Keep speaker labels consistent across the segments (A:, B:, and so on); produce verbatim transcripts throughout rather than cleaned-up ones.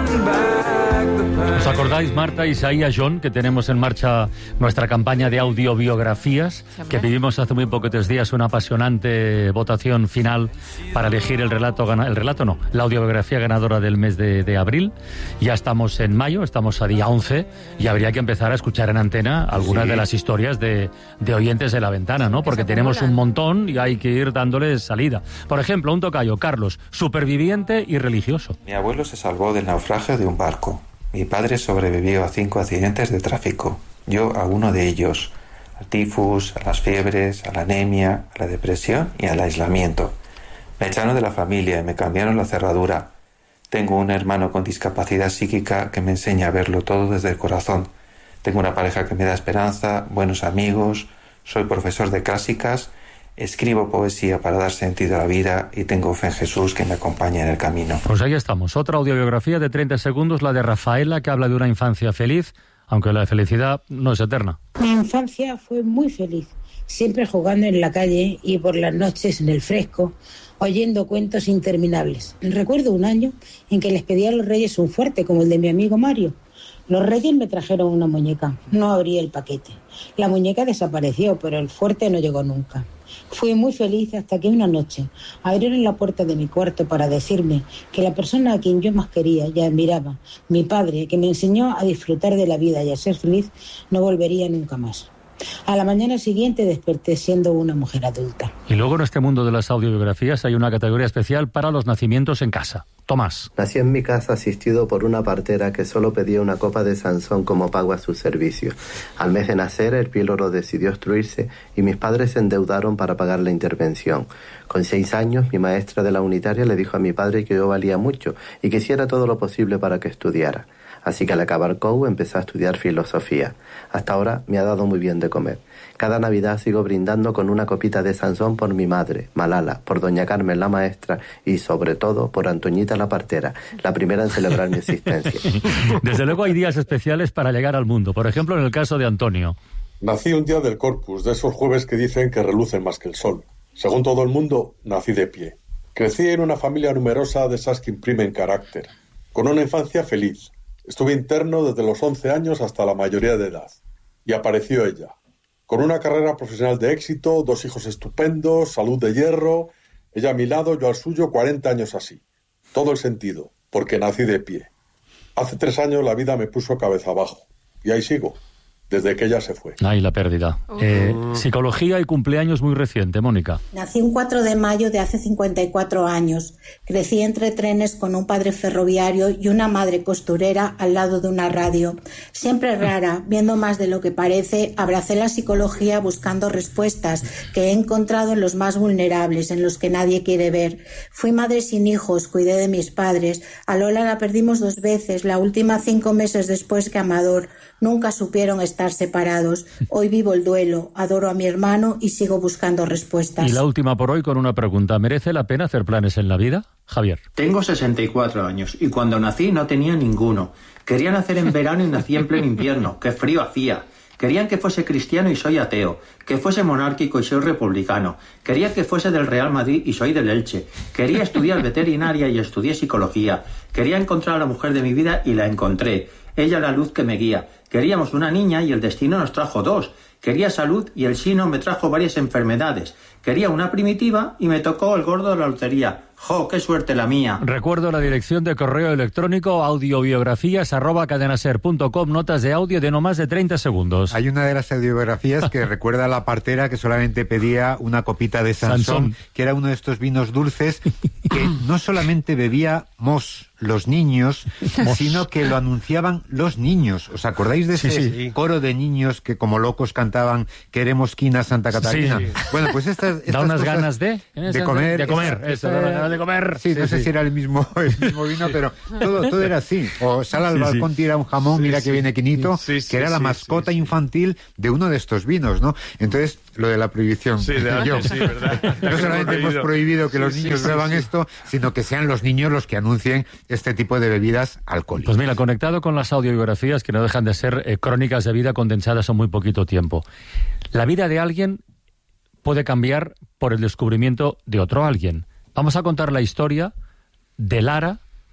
A: ¿Os acordáis, Marta, Isaías, John, que tenemos en marcha nuestra campaña de audiobiografías? Que vivimos hace muy poquitos días una apasionante votación final para elegir el relato, el relato no, la audiobiografía ganadora del mes de, de abril. Ya estamos en mayo, estamos a día once y habría que empezar a escuchar en antena algunas sí. de las historias de, de oyentes de La Ventana, ¿no? Porque tenemos un montón y hay que ir dándoles salida. Por ejemplo, un tocayo, Carlos, superviviente y religioso.
B: Mi abuelo se salvó del naufragio de un barco. Mi padre sobrevivió a cinco accidentes de tráfico, yo a uno de ellos, al tifus, a las fiebres, a la anemia, a la depresión y al aislamiento. Me echaron de la familia y me cambiaron la cerradura. Tengo un hermano con discapacidad psíquica que me enseña a verlo todo desde el corazón. Tengo una pareja que me da esperanza, buenos amigos, soy profesor de clásicas, escribo poesía para dar sentido a la vida y tengo fe en Jesús que me acompaña en el camino.
A: Pues ahí estamos, otra audiobiografía de treinta segundos, la de Rafaela, que habla de una infancia feliz, aunque la felicidad no es eterna.
C: Mi infancia fue muy feliz, siempre jugando en la calle y por las noches en el fresco, oyendo cuentos interminables. Recuerdo un año en que les pedí a los reyes un fuerte, como el de mi amigo Mario. Los reyes me trajeron una muñeca, no abrí el paquete. La muñeca desapareció, pero el fuerte no llegó nunca. Fui muy feliz hasta que una noche abrieron la puerta de mi cuarto para decirme que la persona a quien yo más quería y admiraba, mi padre, que me enseñó a disfrutar de la vida y a ser feliz, no volvería nunca más. A la mañana siguiente desperté siendo una mujer adulta.
A: Y luego en este mundo de las audiobiografías hay una categoría especial para los nacimientos en casa. Tomás.
D: Nací en mi casa asistido por una partera que solo pedía una copa de Sansón como pago a su servicio. Al mes de nacer, el píloro decidió obstruirse y mis padres se endeudaron para pagar la intervención. Con seis años, mi maestra de la unitaria le dijo a mi padre que yo valía mucho y que hiciera todo lo posible para que estudiara. Así que al acabar C O U empecé a estudiar filosofía. Hasta ahora me ha dado muy bien de comer. Cada Navidad sigo brindando con una copita de Sansón por mi madre, Malala, por doña Carmen la maestra y sobre todo por Antoñita la partera, la primera en celebrar mi existencia.
A: Desde luego hay días especiales para llegar al mundo. Por ejemplo, en el caso de Antonio.
E: Nací un día del Corpus, de esos jueves que dicen que relucen más que el sol. Según todo el mundo, nací de pie. Crecí en una familia numerosa de esas que imprimen carácter, con una infancia feliz. Estuve interno desde los once años hasta la mayoría de edad. Y apareció ella. Con una carrera profesional de éxito, dos hijos estupendos, salud de hierro. Ella a mi lado, yo al suyo, cuarenta años así. Todo el sentido, porque nací de pie. Hace tres años la vida me puso cabeza abajo. Y ahí sigo, desde que ella se fue.
A: Ay, la pérdida. Uh. Eh, psicología y cumpleaños muy reciente, Mónica.
F: Nací un cuatro de mayo de hace cincuenta y cuatro años. Crecí entre trenes con un padre ferroviario y una madre costurera al lado de una radio. Siempre rara, viendo más de lo que parece, abracé la psicología buscando respuestas que he encontrado en los más vulnerables, en los que nadie quiere ver. Fui madre sin hijos, cuidé de mis padres. A Lola la perdimos dos veces, la última cinco meses después que a Amador. Nunca supieron estar separados. Hoy vivo el duelo, adoro a mi hermano y sigo buscando respuestas.
A: Y la última por hoy con una pregunta. ¿Merece la pena hacer planes en la vida? Javier.
G: Tengo sesenta y cuatro años y cuando nací no tenía ninguno. Quería nacer en verano y nací en pleno invierno. ¡Qué frío hacía! Querían que fuese cristiano y soy ateo, que fuese monárquico y soy republicano, quería que fuese del Real Madrid y soy del Elche, quería estudiar veterinaria y estudié psicología, quería encontrar a la mujer de mi vida y la encontré, ella la luz que me guía, queríamos una niña y el destino nos trajo dos, quería salud y el sino me trajo varias enfermedades, quería una primitiva y me tocó el gordo de la lotería. ¡Jo, qué suerte la mía!
A: Recuerdo la dirección de correo electrónico audiobiografías arroba cadenaser punto com, notas de audio de no más de treinta segundos.
H: Hay una de las audiobiografías que recuerda a la partera que solamente pedía una copita de Sansón, Sansón, que era uno de estos vinos dulces que no solamente bebíamos los niños, sino que lo anunciaban los niños. ¿Os acordáis de ese sí, sí. coro de niños que como locos cantaban Queremos quina Santa Catarina?
A: Sí, sí.
H: Bueno, pues estas, estas
A: da unas
H: cosas
A: ganas de...
H: De comer.
A: De comer,
H: esta,
A: eso, da ganas de comer.
H: Sí, sí, no sé sí. si era el mismo, el mismo vino, pero todo, todo era así. O sal al sí, balcón, sí. tira un jamón, sí, mira sí. que viene Quinito, sí, sí, que era sí, la mascota sí, sí. infantil de uno de estos vinos, ¿no? Entonces, lo de la prohibición.
I: Sí, de antes,
H: Yo,
I: sí, ¿verdad?
H: No solamente hemos prohibido que sí, los niños sí, beban sí, esto, sino que sean los niños los que anuncien este tipo de bebidas alcohólicas.
A: Pues mira, conectado con las audiobiografías, que no dejan de ser eh, crónicas de vida condensadas en muy poquito tiempo. La vida de alguien puede cambiar por el descubrimiento de otro alguien. Vamos a contar la historia de Lara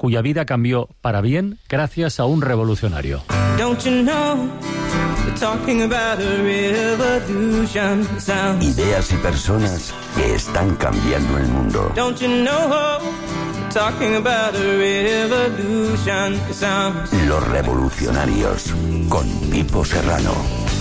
A: cuya vida cambió para bien gracias a un revolucionario.
I: Ideas y personas que están cambiando el mundo. Los revolucionarios con Pipo Serrano.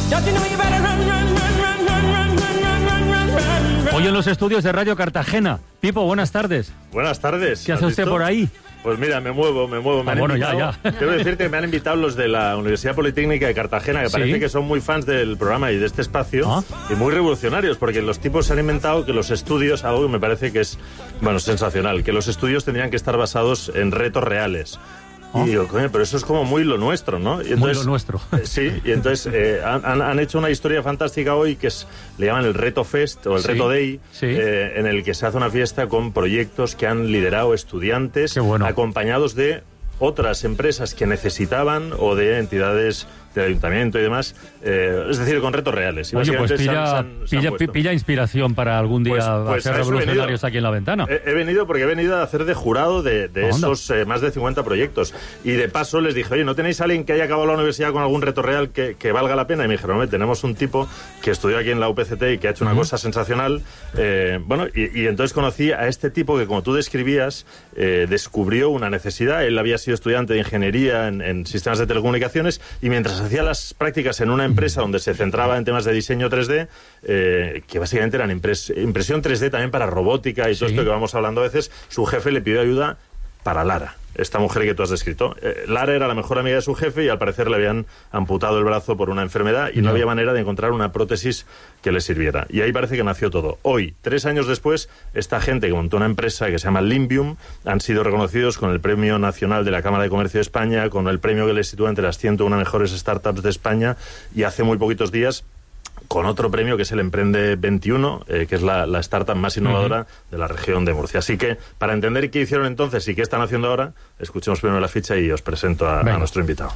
A: Hoy en los estudios de Radio Cartagena. Pipo, buenas tardes.
J: Buenas tardes.
A: ¿Qué hace usted por ahí?
J: Pues mira, me muevo, me muevo. Me
A: ah,
J: han
A: bueno,
J: invitado,
A: ya, ya.
J: Quiero decirte que me han invitado los de la Universidad Politécnica de Cartagena, que
A: ¿Sí?
J: parece que son muy fans del programa y de este espacio, ¿Ah? y muy revolucionarios, porque los tipos se han inventado que los estudios, algo que me parece que es, bueno, sensacional, que los estudios tendrían que estar basados en retos reales. Y digo, coño, pero eso es como muy lo nuestro, ¿no? Y entonces,
A: muy lo nuestro.
J: Eh, sí, y entonces eh, han, han hecho una historia fantástica hoy que es, le llaman el Reto Fest o el
A: sí,
J: Reto Day,
A: sí.
J: eh, en el que se hace una fiesta con proyectos que han liderado estudiantes,
A: bueno.
J: acompañados de otras empresas que necesitaban o de entidades del ayuntamiento y demás, eh, es decir, con retos reales. Y
A: Oye, pues pilla,
J: se han, se han, se
A: pilla,
J: han
A: pilla inspiración para algún día
J: pues, pues
A: hacer revolucionarios aquí en La Ventana.
J: He, he venido porque he venido a hacer de jurado de, de esos eh, más de cincuenta proyectos. Y de paso les dije, oye, ¿no tenéis a alguien que haya acabado la universidad con algún reto real que, que valga la pena? Y me dijeron, hombre, tenemos un tipo que estudió aquí en la U P C T y que ha hecho una uh-huh. cosa sensacional. Eh, bueno, y, y entonces conocí a este tipo que, como tú describías, eh, descubrió una necesidad. Él había sido estudiante de ingeniería en, en sistemas de telecomunicaciones y mientras hacía las prácticas en una empresa donde se centraba en temas de diseño tres D, eh, que básicamente eran impres- impresión tres D también para robótica y todo sí. esto que vamos hablando a veces, su jefe le pidió ayuda para Lara, esta mujer que tú has descrito. Eh, Lara era la mejor amiga de su jefe y al parecer le habían amputado el brazo por una enfermedad y no, no había manera de encontrar una prótesis que le sirviera. Y ahí parece que nació todo. Hoy, tres años después, esta gente que montó una empresa que se llama Limbium han sido reconocidos con el Premio Nacional de la Cámara de Comercio de España, con el premio que les sitúa entre las ciento uno mejores startups de España, y hace muy poquitos días con otro premio que es el Emprende veintiuno, eh, que es la, la startup más innovadora uh-huh. de la región de Murcia. Así que, para entender qué hicieron entonces y qué están haciendo ahora, escuchemos primero la ficha y os presento a, a nuestro invitado.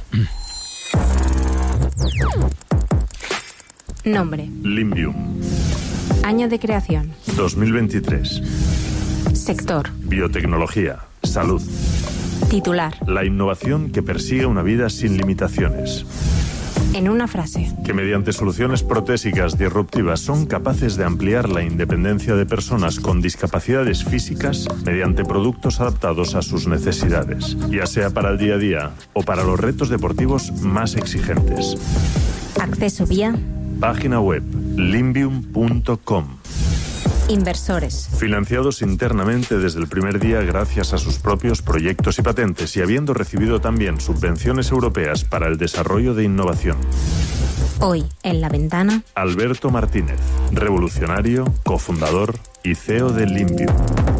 K: Nombre.
J: Limbium.
K: Año de creación.
J: dos mil veintitrés.
K: Sector.
J: Biotecnología. Salud.
K: Titular.
J: La innovación que persigue una vida sin limitaciones.
K: En una frase.
J: Que mediante soluciones protésicas disruptivas son capaces de ampliar la independencia de personas con discapacidades físicas mediante productos adaptados a sus necesidades, ya sea para el día a día o para los retos deportivos más exigentes.
K: Acceso vía.
J: Página web limbium punto com.
K: Inversores.
J: Financiados internamente desde el primer día gracias a sus propios proyectos y patentes y habiendo recibido también subvenciones europeas para el desarrollo de innovación.
K: Hoy, en La Ventana,
J: Alberto Martínez, revolucionario, cofundador y C E O de Limbium.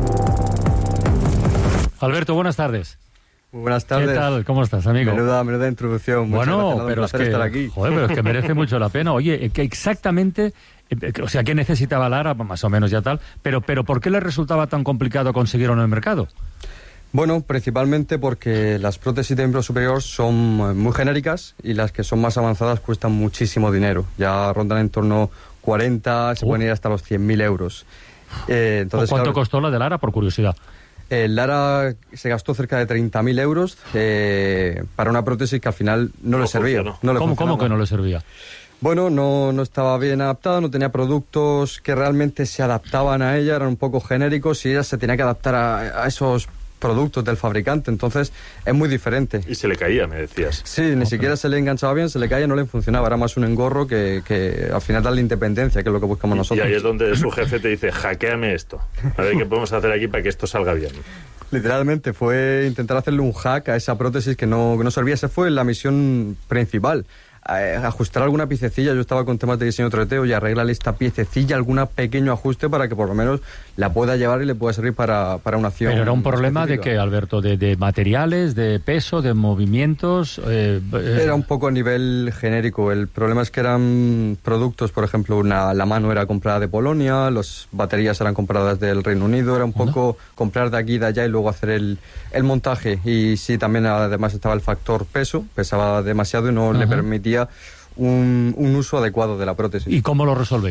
A: Alberto, buenas tardes.
L: Muy buenas tardes.
A: ¿Qué tal? ¿Cómo estás, amigo?
L: Menuda, menuda introducción.
A: Bueno,
L: Muchas
A: pero es que,
L: estar aquí.
A: Joder, pero es que merece mucho la pena. Oye, que exactamente, o sea, ¿qué necesitaba Lara? Más o menos ya tal, pero, pero ¿por qué le resultaba tan complicado conseguirlo en el mercado?
L: Bueno, principalmente porque las prótesis de miembro superior son muy genéricas y las que son más avanzadas cuestan muchísimo dinero. Ya rondan en torno a cuarenta, se uh. pueden ir hasta los cien mil euros.
A: Eh, entonces, ¿Cuánto claro, costó la de Lara, por curiosidad?
L: El Lara se gastó cerca de treinta mil euros eh, para una prótesis que al final no, no le servía. No le
A: ¿Cómo, ¿Cómo que no le servía?
L: Bueno, no, no estaba bien adaptada, no tenía productos que realmente se adaptaban a ella, eran un poco genéricos y ella se tenía que adaptar a, a esos productos del fabricante, entonces es muy diferente.
J: Y se le caía, me decías.
L: Sí, ni okay. siquiera se le enganchaba bien, se le caía, no le funcionaba, era más un engorro que, que al final darle independencia, que es lo que buscamos
J: y,
L: nosotros.
J: Y ahí es donde su jefe te dice, hackeame esto, a ver qué podemos hacer aquí para que esto salga bien.
L: Literalmente fue intentar hacerle un hack a esa prótesis que no, que no servía, esa fue la misión principal. Ajustar alguna piececilla, yo estaba con temas de diseño tres D y arreglarle esta piececilla, algún pequeño ajuste para que por lo menos la pueda llevar y le pueda servir para, para una acción.
A: Pero era un problema
L: específica.
A: ¿De qué, Alberto? ¿De, de materiales, de peso, de movimientos? Eh, eh.
L: Era un poco a nivel genérico. El problema es que eran productos, por ejemplo, una, la mano era comprada de Polonia, las baterías eran compradas del Reino Unido, era un ¿Onda? poco comprar de aquí y de allá y luego hacer el, el montaje. Y sí, también además estaba el factor peso, pesaba demasiado y no Ajá. le permitía Un, un uso adecuado de la prótesis.
A: ¿Y cómo lo resolvéis?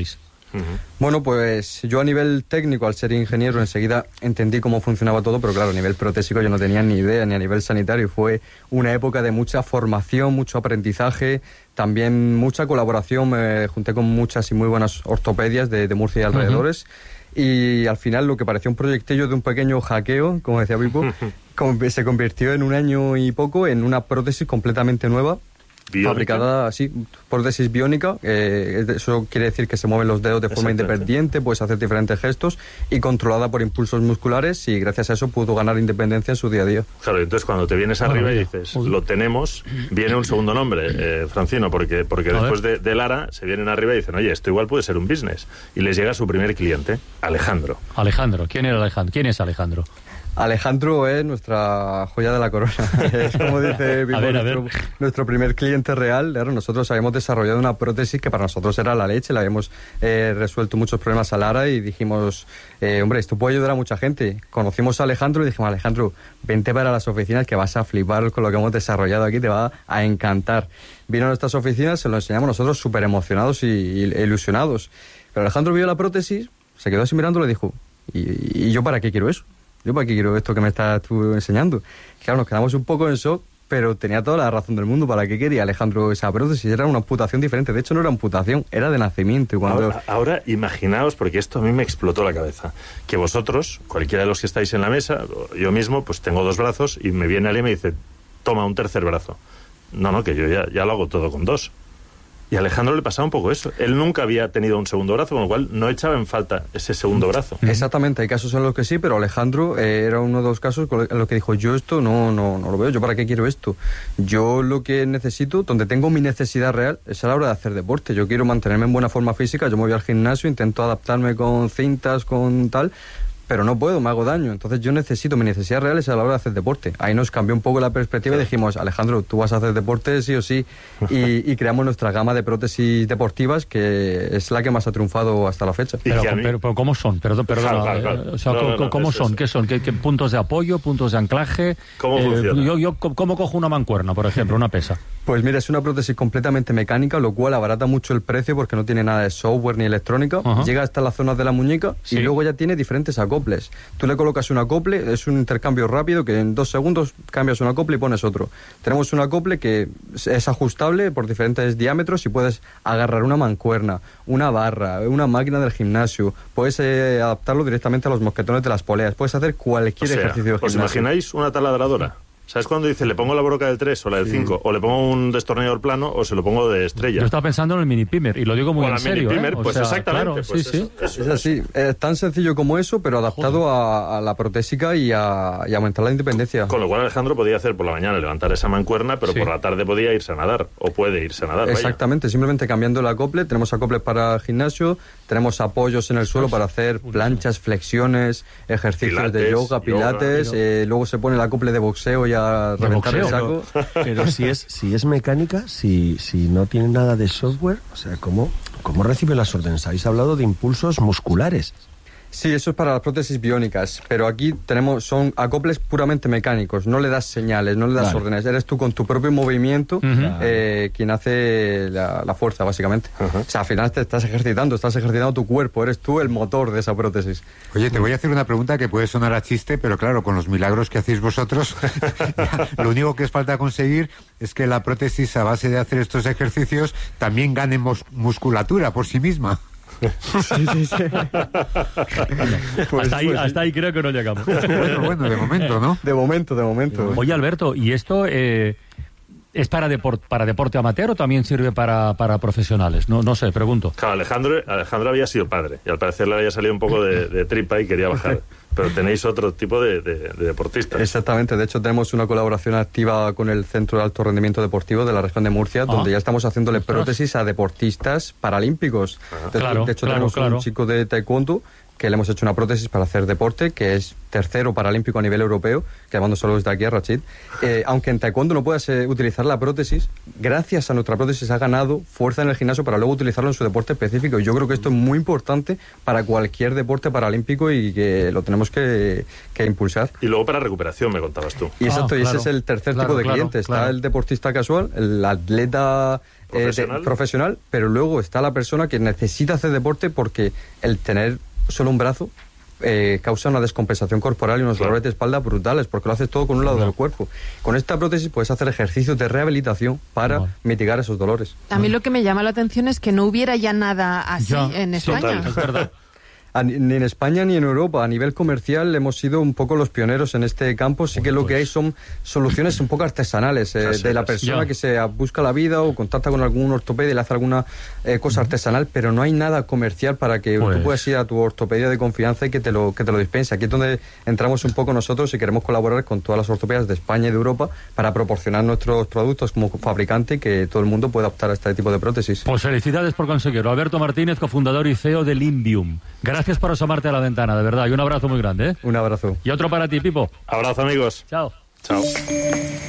L: Uh-huh. Bueno, pues yo a nivel técnico, al ser ingeniero, enseguida entendí cómo funcionaba todo, pero claro, a nivel protésico yo no tenía ni idea, ni a nivel sanitario. Fue una época de mucha formación, mucho aprendizaje, también mucha colaboración. Me junté con muchas y muy buenas ortopedias de, de Murcia y alrededores. Uh-huh. Y al final lo que parecía un proyectillo de un pequeño hackeo, como decía Pipo, se convirtió en un año y poco en una prótesis completamente nueva. ¿Biónica? Fabricada así, prótesis biónica, eh, eso quiere decir que se mueven los dedos de forma independiente, puedes hacer diferentes gestos y controlada por impulsos musculares, y gracias a eso pudo ganar independencia en su día a día.
J: Claro, entonces cuando te vienes arriba y dices, lo tenemos, viene un segundo nombre, eh, Francino, porque, porque después de, de Lara se vienen arriba y dicen, oye, esto igual puede ser un business, y les llega su primer cliente, Alejandro.
A: Alejandro, ¿quién era Alejandro? ¿Quién es Alejandro?
L: Alejandro es nuestra joya de la corona. Es como dice Pipo, a ver, a nuestro, ver. nuestro primer cliente real. Claro, nosotros habíamos desarrollado una prótesis que para nosotros era la leche. Le habíamos eh, resuelto muchos problemas a Lara y dijimos, eh, hombre, esto puede ayudar a mucha gente. Conocimos a Alejandro y dijimos, Alejandro, vente para las oficinas que vas a flipar con lo que hemos desarrollado aquí, te va a encantar. Vino a nuestras oficinas, se lo enseñamos nosotros súper emocionados y, y ilusionados. Pero Alejandro vio la prótesis, se quedó así mirando y le dijo, ¿y, y yo para qué quiero eso? ¿Yo para qué quiero esto que me estás tú enseñando? Claro, nos quedamos un poco en shock, pero tenía toda la razón del mundo. ¿Para qué quería Alejandro esa prótesis? Era una amputación diferente. De hecho, no era amputación, era de nacimiento. Y cuando...
J: ahora, ahora, imaginaos, porque esto a mí me explotó la cabeza, que vosotros, cualquiera de los que estáis en la mesa, yo mismo, pues tengo dos brazos y me viene alguien y me dice, toma un tercer brazo. No, no, que yo ya, ya lo hago todo con dos. Y a Alejandro le pasaba un poco eso. Él nunca había tenido un segundo brazo, con lo cual no echaba en falta ese segundo brazo.
L: Exactamente, hay casos en los que sí, pero Alejandro eh, era uno de los casos en los que dijo, yo esto no, no, no lo veo, ¿yo para qué quiero esto? Yo lo que necesito, donde tengo mi necesidad real, es a la hora de hacer deporte. Yo quiero mantenerme en buena forma física, yo me voy al gimnasio, intento adaptarme con cintas, con tal... pero no puedo, me hago daño. Entonces yo necesito, mi necesidad real es a la hora de hacer deporte. Ahí nos cambió un poco la perspectiva y dijimos, Alejandro, tú vas a hacer deporte sí o sí. Y, y creamos nuestra gama de prótesis deportivas, que es la que más ha triunfado hasta la fecha.
A: Pero, pero, pero ¿cómo son? Perdón, perdón. Claro, claro, claro. O sea, no, no, no, ¿cómo son? Eso. ¿Qué son? ¿Qué, qué puntos de apoyo, puntos de anclaje?
J: ¿Cómo eh, funciona?
A: Yo, yo, ¿Cómo cojo una mancuerna, por ejemplo, una pesa?
L: Pues mira, es una prótesis completamente mecánica, lo cual abarata mucho el precio porque no tiene nada de software ni electrónica. Uh-huh. Llega hasta las zonas de la muñeca sí. y luego ya tiene diferentes acoples. Tú le colocas un acople, es un intercambio rápido que en dos segundos cambias un acople y pones otro. Tenemos un acople que es ajustable por diferentes diámetros y puedes agarrar una mancuerna, una barra, una máquina del gimnasio. Puedes eh, adaptarlo directamente a los mosquetones de las poleas. Puedes hacer cualquier
J: o sea,
L: ejercicio de gimnasio.
J: ¿Os imagináis una taladradora? ¿Sabes cuando dice, le pongo la broca del tres o la del cinco, sí. o le pongo un destornillador plano o se lo pongo de estrella?
A: Yo estaba pensando en el mini pimer y lo digo muy
J: o
A: en
J: la
A: serio.
J: Mini pimer,
A: ¿eh?
J: pues
A: sea,
J: exactamente.
A: Claro,
J: pues
A: sí,
J: eso,
A: sí.
J: Eso,
L: es así, es tan sencillo como eso, pero adaptado a, a la protésica y a, y a aumentar la independencia.
J: Con lo cual Alejandro podía hacer por la mañana levantar esa mancuerna, pero sí. por la tarde podía irse a nadar, o puede irse a nadar.
L: Exactamente,
J: vaya.
L: Simplemente cambiando el acople. Tenemos acoples para gimnasio, tenemos apoyos en el suelo para hacer planchas, flexiones, ejercicios pilates, de yoga, pilates, yoga, eh, luego se pone el acople de boxeo y a reventar boxeo, el saco.
M: Pero, pero si es si es mecánica, si, si no tiene nada de software, o sea, ¿cómo, cómo recibe las órdenes? Habéis hablado de impulsos musculares.
L: Sí, eso es para las prótesis biónicas, pero aquí tenemos son acoples puramente mecánicos, no le das señales, no le das vale. órdenes, eres tú con tu propio movimiento uh-huh. eh, quien hace la, la fuerza, básicamente. Uh-huh. O sea, al final te estás ejercitando, estás ejercitando tu cuerpo, eres tú el motor de esa prótesis.
H: Oye, te voy a hacer una pregunta que puede sonar a chiste, pero claro, con los milagros que hacéis vosotros, lo único que os falta conseguir es que la prótesis, a base de hacer estos ejercicios, también gane mus- musculatura por sí misma.
L: Sí, sí, sí.
A: Pues, hasta, ahí, pues, hasta ahí creo que no llegamos.
H: Bueno, bueno, de momento, ¿no?
L: De momento, de momento.
A: Oye, Alberto, ¿y esto eh, es para, deport, para deporte amateur o también sirve para, para profesionales? No, no sé, pregunto.
J: Claro, Alejandro, Alejandro había sido padre y al parecer le había salido un poco de, de tripa y quería bajar. Pero tenéis otro tipo de, de, de deportistas.
L: Exactamente, de hecho tenemos una colaboración activa con el Centro de Alto Rendimiento Deportivo de la región de Murcia, ah. donde ya estamos haciéndole prótesis a deportistas paralímpicos. Ah. De,
A: claro,
L: de hecho
A: claro,
L: tenemos
A: claro.
L: un chico de taekwondo que le hemos hecho una prótesis para hacer deporte, que es tercero paralímpico a nivel europeo, que mando solo desde aquí a Rachid. Eh, aunque en taekwondo no puedas eh, utilizar la prótesis, gracias a nuestra prótesis ha ganado fuerza en el gimnasio para luego utilizarlo en su deporte específico. Y yo creo que esto es muy importante para cualquier deporte paralímpico y que lo tenemos que, que impulsar.
J: Y luego para recuperación, me contabas tú.
L: Y exacto,
A: Ah,
L: y
A: claro,
L: ese es el tercer
A: claro,
L: tipo de
A: claro,
L: cliente. Está
A: claro.
L: el deportista casual, el atleta eh,
J: Profesional.
L: de- profesional, pero luego está la persona que necesita hacer deporte porque el tener solo un brazo eh, causa una descompensación corporal y unos
J: Claro.
L: dolores de espalda brutales, porque lo haces todo con un lado del cuerpo. Con esta prótesis puedes hacer ejercicios de rehabilitación para
A: Vale.
L: mitigar esos dolores.
N: A mí lo que me llama la atención es que no hubiera ya nada así
A: Ya,
N: en
A: sí,
N: España.
A: total, es verdad.
L: A ni ni en España ni en Europa, a nivel comercial, hemos sido un poco los pioneros en este campo. Sí que lo que hay son soluciones un poco artesanales, eh, de la persona
A: Ya.
L: que se busca la vida o contacta con algún ortopedia y le hace alguna eh, cosa artesanal, pero no hay nada comercial para que
A: Pues-
L: tú puedas ir a tu ortopedia de confianza y que te lo que te lo dispense. Aquí es donde entramos un poco nosotros y queremos colaborar con todas las ortopedias de España y de Europa para proporcionar nuestros productos como fabricante y que todo el mundo pueda optar a este tipo de prótesis.
A: Pues felicidades por conseguirlo. Alberto Martínez, cofundador y C E O de Limbium. Gracias por asomarte a la ventana, de verdad. Y un abrazo muy grande, ¿eh?
L: Un abrazo.
A: Y otro para ti, Pipo.
J: Abrazo, amigos.
A: Chao.
J: Chao.